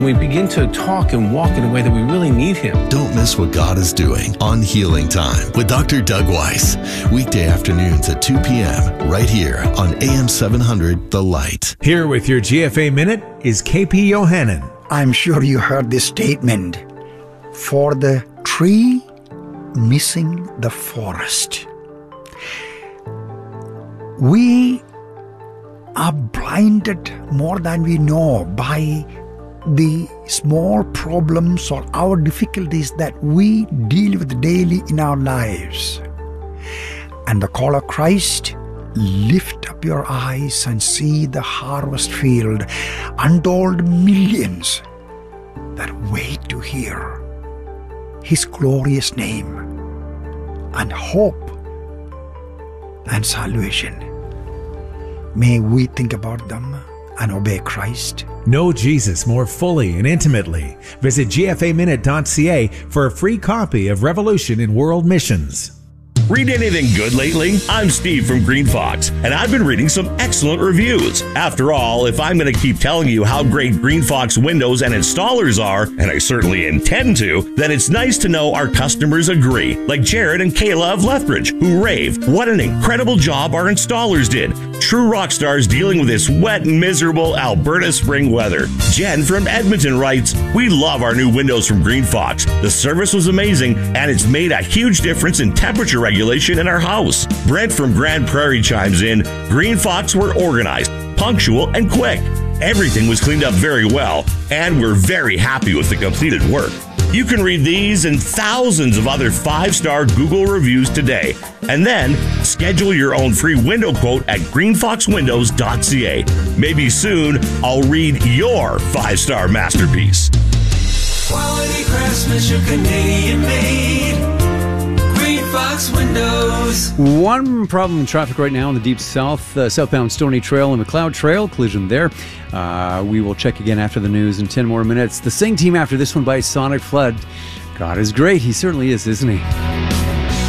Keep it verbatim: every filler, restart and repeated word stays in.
We begin to talk and walk in a way that we really need Him. Don't miss what God is doing on Healing Time with Doctor Doug Weiss. Weekday afternoons at two p.m. right here on A M seven hundred The Light. Here with your G F A Minute is K P Yohannan. I'm sure you heard this statement. For the tree missing the forest. We are blinded more than we know by the small problems or our difficulties that we deal with daily in our lives. And the call of Christ, lift up your eyes and see the harvest field, untold millions that wait to hear His glorious name and hope and salvation. May we think about them and obey Christ. Know Jesus more fully and intimately. Visit G F A minute dot C A for a free copy of Revolution in World Missions. Read anything good lately? I'm Steve from Green Fox, and I've been reading some excellent reviews. After all, if I'm going to keep telling you how great Green Fox windows and installers are, and I certainly intend to, then it's nice to know our customers agree, like Jared and Kayla of Lethbridge, who rave what an incredible job our installers did. True rock stars dealing with this wet and miserable Alberta spring weather. Jen from Edmonton writes, we love our new windows from Green Fox. The service was amazing, and it's made a huge difference in temperature regulation in our house. Brent from Grand Prairie chimes in, Green Fox were organized, punctual, and quick. Everything was cleaned up very well, and we're very happy with the completed work. You can read these and thousands of other five-star Google reviews today, and then schedule your own free window quote at green fox windows dot C A. Maybe soon I'll read your five-star masterpiece. Quality craftsmanship, Canadian made. Green Fox Windows. One problem in traffic right now in the deep south, uh, southbound Stony Trail and McLeod Trail, collision there. Uh, we will check again after the news in ten more minutes. The Sing Team after this one by Sonic Flood. God is great. He certainly is, isn't he?